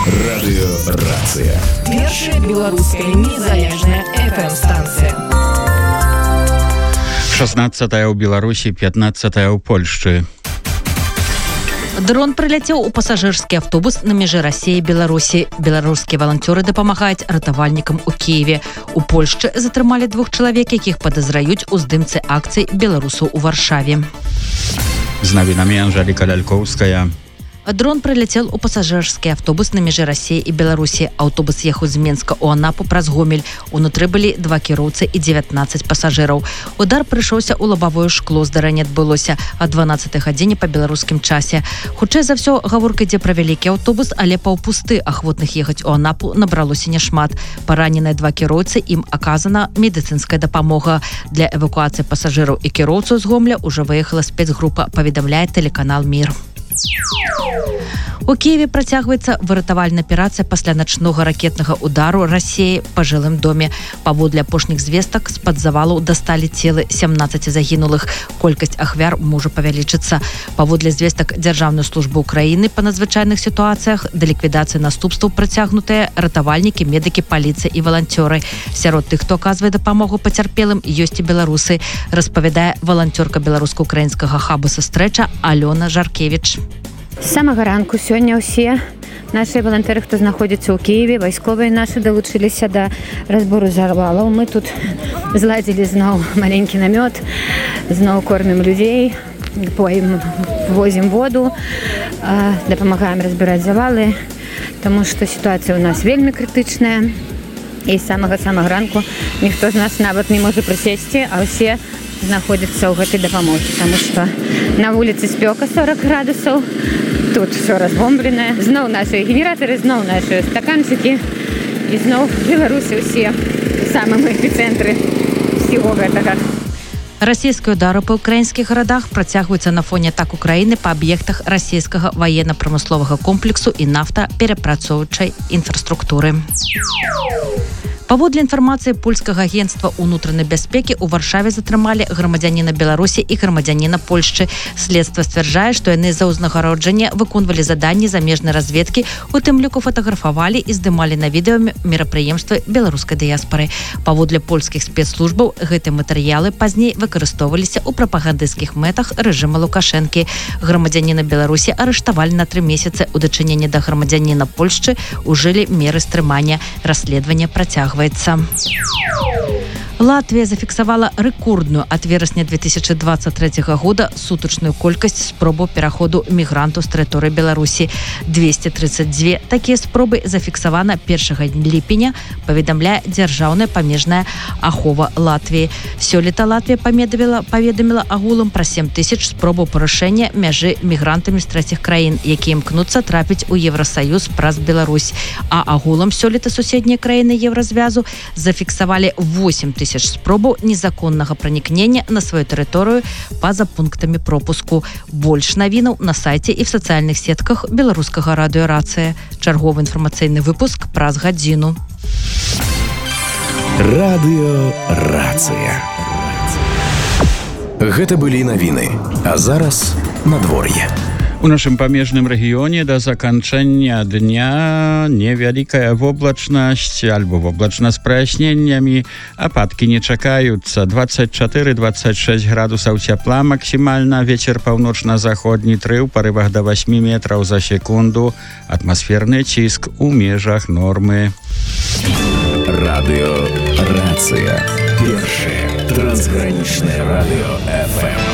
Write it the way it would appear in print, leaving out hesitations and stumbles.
Радыёрацыя. Першая беларуская незалежная FM-станцыя. 16 у Беларусі, 15 у Польшчы. Дрон прыляцеў у пасажырскі аўтобус на мяжы Расіі і Беларусі. Беларускія валанцёры дапамагаюць ратавальнікам у Кіеве. У Польшчы затрымалі 2 чалавек, якіх падазраюць у здымцы акцый беларусаў у Варшаве. З навінамі Анжэліка Лялькоўская. Дрон прыляцеў у пасажырскі аўтобус на мяжы Расіі і Беларусі. Аўтобус ехаў з Менска ў Анапу праз Гомель. Унутры былі 2 кіроўцы і 19 пасажыраў. Удар прыйшоўся ў лабавое шкло. Здарэнне адбылося о 12 гадзіне па беларускім часе. Хутчэй за ўсё, гаворка ідзе пра вялікі аўтобус, але паўпусты, ахвотных ехаць у Анапу набралося няшмат. Параненыя 2 кіроўцы, ім аказана медыцынская дапамога. Для эвакуацыі пасажыраў і кіроўцаў з Гомля ўжо выехала спецгрупа, паведамляе тэлеканал «Мір». У Киеве працягваецца выратавальная аперацыя пасля начнога ракетнага удару Расіі па жылым доме. Паводле апошніх звестак, з-пад завалаў дасталі целы 17 загінулых. Колькасць ахвяр можа павялічыцца. Паводле звестак Дзяржаўнай службы Украіны па надзвычайных сітуацыях да ліквідацыі наступстваў працягнутыя ратавальнікі, медыкі, паліцыя і валанцёры. Сярод тых, хто аказвае дапамогу пацярпелым, ёсць і беларусы, распавядае валанцёрка беларуска-украінскага хабу «Сустрэча» Алёна Жаркевіч. З самага ранку сёння ўсе нашыя валантэры, хто знаходзіцца ў Кіеве, вайсковыя нашы далучыліся да разбору завалаў. Мы тут зладзілі зноў маленькі намёт, зноў кормім людзей, возім воду, дапамагаем разбіраць завалы, таму што сітуацыя ў нас вельмі крытычная. І з самага ранку ніхто з нас нават не можа прысесці, а ўсе знаходзяцца ў гэтай дапамозе, таму што на вуліцы спёка 40 градусаў, тут все разбомбленае. Зноў нашыя генератары, зноў нашыя стаканчыкі і зноў беларусы ўсе ў самым эпіцэнтры всего гэтага. Расійскія ўдары па ўкраінскіх гарадах працягваюцца на фоне атак Украіны па аб'ектах расійскага ваенна-прамысловага комплексу і нафтаперапрацоўчай інфраструктуры. Паводле інфармацыі польскага агенцтва ўнутранай бяспекі, у Варшаве затрымалі грамадзяніна Беларусі і грамадзяніна Польшчы. Следства сцвярджае, што яны за ўзнагароджанне выконвалі заданні замежнай разведкі, у тым ліку фатаграфавалі і здымалі на відэо мерапрыемствы беларускай дыяспары. Паводле польскіх спецслужбаў, гэтыя матэрыялы пазней выкарыстоўваліся ў прапагандысцкіх мэтах рэжыма Лукашэнкі. Грамадзяніна Беларусі арыштавалі на 3 месяцы. У дачыненні да грамадзяніна Польшчы ўжылі меры стрымання. Расследаванне працягваецца. Латвія зафіксавала рэкордную ад верасня 2023 года сутачную колькасць спробаў пераходу мігрантаў з тэрыторыі Беларусі. 232 такія спробы зафіксавана 1 ліпеня, паведамляе Дзяржаўная памежная ахова Латвіі. Сёлета Латвія паведаміла агулам пра 7 тысяч спробаў парушэння мяжы мігрантамі з трэціх краін, якія імкнуцца трапіць у Еврасаюз праз Беларусь. А агулам сёлета суседнія краіны Еўразвязу зафіксавалі 8 тысяч спробаў незаконнага пранікнення на сваю тэрыторыю па-за пунктамі пропуску. Больш навінаў на сайце і в сацыяльных сетках беларускага радыёрацыя. Чарговы інфармацыйны выпуск праз гадзіну. Радыёрацыя. Гэта былі навіны, а зараз надвор'е. У нашым памежным рэгіёне да заканчэння дня невялікая воблачнасць альбо воблачна з праясненнямі. Ападкі не чакаюцца. 24-26 градусаў цяпла максімальна. Вецер паўночна-заходні 3 ў парывах да 8 метраў за секунду. Атмасферны ціск у межах нормы. Радыёрацыя. Першае трансгранічнае радыё FM.